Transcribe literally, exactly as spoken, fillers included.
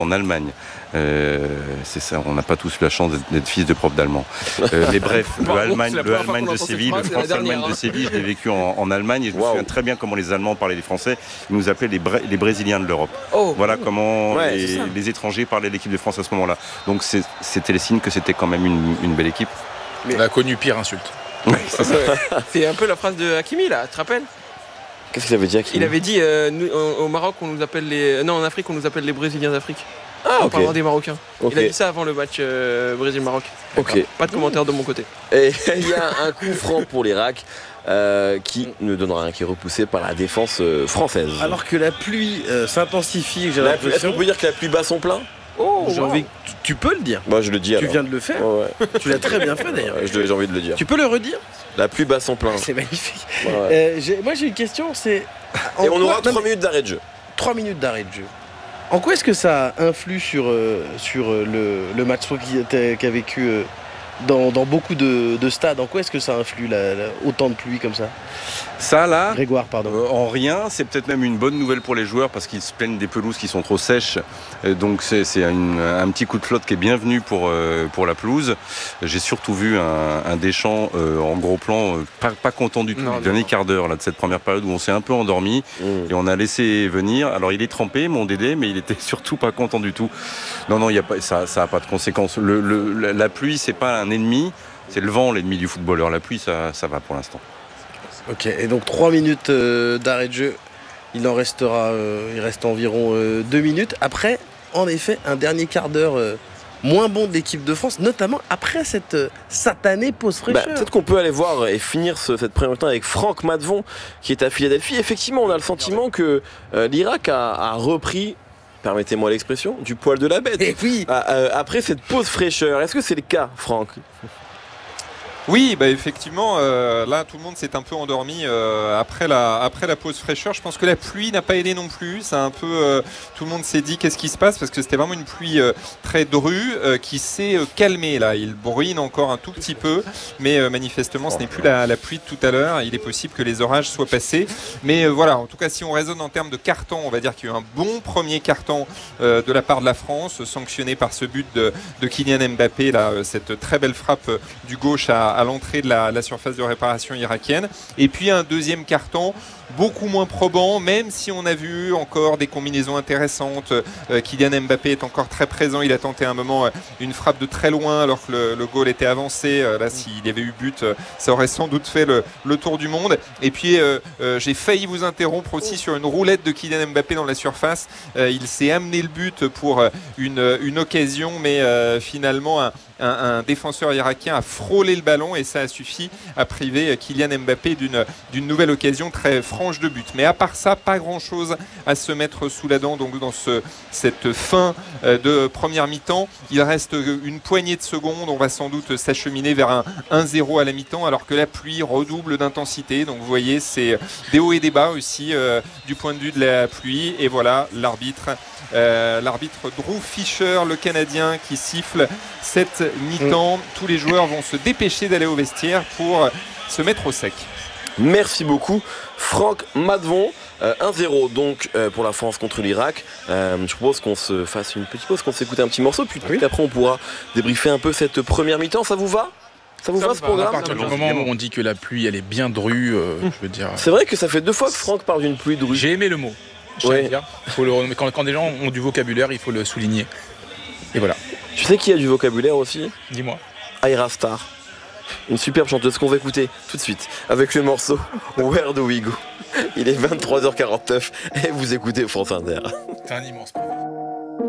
en Allemagne. Euh, c'est ça, on n'a pas tous la chance d'être, d'être fils de prof d'allemand. Euh, mais bref, le Bravo, Allemagne, c'est la le première fois Allemagne qu'on de entend cette Séville, le phrase, c'est la France-Allemagne dernière, de hein. Séville, je l'ai vécu en, en Allemagne et je me Wow. souviens très bien comment les Allemands parlaient les Français. Ils nous appelaient les, Bra- les Brésiliens de l'Europe. Oh. Voilà comment Ouais, les, c'est ça. les étrangers parlaient de l'équipe de France à ce moment-là. Donc c'est- c'était les signes que c'était quand même une, une belle équipe. On a connu pire insulte. C'est un peu la phrase de Hakimi là, tu te rappelles? Qu'est-ce qu'il avait dit, Hakimi? Il avait dit euh, nous, au au Maroc on nous appelle les. Non, en Afrique on nous appelle les Brésiliens d'Afrique. Ah, En ok. parlant des Marocains. Ok. Il a dit ça avant le match euh, Brésil-Maroc. Ok. Pas de commentaire de mon côté. Et il y a un coup franc pour l'Irak euh, qui ne donnera rien, qui est repoussé par la défense euh, française. Alors que la pluie euh, s'intensifie, j'ai La pluie- Est-ce l'impression. qu'on peut dire que la pluie bat son plein? Oh, J'ai wow. envie que tu, tu peux le dire. Moi je le dis Tu alors. viens de le faire. Ouais, ouais. Tu l'as très bien fait d'ailleurs. Ouais, je- j'ai envie de le dire. Tu peux le redire? La pluie bat son plein. C'est magnifique. Ouais, ouais. Euh, j'ai- moi j'ai une question, c'est. en Et on quoi- aura non, trois mais- minutes d'arrêt de jeu. trois minutes d'arrêt de jeu. En quoi est-ce que ça influe sur, euh, sur euh, le, le match toi qui t'as- qui a vécu euh, dans, dans beaucoup de, de stades? En quoi est-ce que ça influe la- la- autant de pluie comme ça? Ça là, Grégoire, pardon. Euh, en rien, c'est peut-être même une bonne nouvelle pour les joueurs parce qu'ils se plaignent des pelouses qui sont trop sèches. Euh, donc c'est, c'est une- un petit coup de flotte qui est bienvenu pour, euh, pour la pelouse. J'ai surtout vu un, un Deschamps euh, en gros plan, euh, pas, pas content du tout Non, du non, dernier non. quart d'heure là, de cette première période où on s'est un peu endormi Mmh. et on a laissé venir. Alors il est trempé, mon Dédé, mais il était surtout pas content du tout. Non, non, il y a pas, ça n'a pas de conséquences. Le, le- la, la pluie, c'est pas un ennemi, c'est le vent l'ennemi du footballeur. La pluie, ça, ça va pour l'instant. Ok, et donc trois minutes euh, d'arrêt de jeu. Il en restera, euh, il reste environ euh, deux minutes. Après, en effet, un dernier quart d'heure euh, moins bon de l'équipe de France, notamment après cette euh, satanée pause Bah, fraîcheur. peut-être qu'on peut aller voir et finir ce- cette première temps avec Franck Madvon qui est à Philadelphie. Effectivement, on a le sentiment que euh, l'Irak a, a repris, permettez-moi l'expression, du poil de la bête. Et oui, Ah, euh, après cette pause fraîcheur, est-ce que c'est le cas, Franck? Oui, bah effectivement, euh, là tout le monde s'est un peu endormi euh, après la après la pause fraîcheur. Je pense que la pluie n'a pas aidé non plus. C'est un peu euh, tout le monde s'est dit qu'est-ce qui se passe parce que c'était vraiment une pluie euh, très drue euh, qui s'est euh, calmée là. Il bruine encore un tout petit peu, mais euh, manifestement ce n'est plus la, la pluie de tout à l'heure. Il est possible que les orages soient passés, mais euh, voilà. En tout cas, si on raisonne en termes de carton, on va dire qu'il y a eu un bon premier carton euh, de la part de la France, sanctionné par ce but de, de Kylian Mbappé là, euh, cette très belle frappe euh, du gauche à à l'entrée de la, la surface de réparation irakienne. Et puis un deuxième carton beaucoup moins probant, même si on a vu encore des combinaisons intéressantes. Euh, Kylian Mbappé est encore très présent. Il a tenté un moment euh, une frappe de très loin alors que le, le goal était avancé. Euh, là, s'il y avait eu but, euh, ça aurait sans doute fait le, le tour du monde. Et puis, euh, euh, j'ai failli vous interrompre aussi sur une roulette de Kylian Mbappé dans la surface. Euh, il s'est amené le but pour euh, une, une occasion, mais euh, finalement, un, un, un défenseur irakien a frôlé le ballon et ça a suffi à priver Kylian Mbappé d'une, d'une nouvelle occasion très franche de but. Mais à part ça, pas grand-chose à se mettre sous la dent donc dans ce, cette fin euh, de première mi-temps. Il reste une poignée de secondes. On va sans doute s'acheminer vers un un zéro à la mi-temps alors que la pluie redouble d'intensité. Donc vous voyez, c'est des hauts et des bas aussi euh, du point de vue de la pluie. Et voilà l'arbitre, euh, l'arbitre Drew Fisher, le Canadien, qui siffle cette mi-temps. Tous les joueurs vont se dépêcher d'aller au vestiaire pour se mettre au sec. Merci beaucoup, Franck Madvon. Euh, un zéro donc euh, pour la France contre l'Irak. Euh, je propose qu'on se fasse une petite pause, qu'on s'écoute un petit morceau, puis Oui. après on pourra débriefer un peu cette première mi-temps. Ça vous va? Ça vous Ça va me ce va. À programme? partir du moment où on dit que la pluie elle est bien drue, euh, je veux dire. C'est vrai que ça fait deux fois que Franck parle d'une pluie drue. J'ai aimé le mot. Je tiens à Ouais. le dire. Faut le renommer. quand, quand des gens ont du vocabulaire, il faut le souligner. Et voilà. Tu sais qui a du vocabulaire aussi? Dis-moi. Aira Star. Une superbe chanteuse qu'on va écouter tout de suite avec le morceau Where Do We Go. Il est vingt-trois heures quarante-neuf et vous écoutez France Inter. C'est un immense.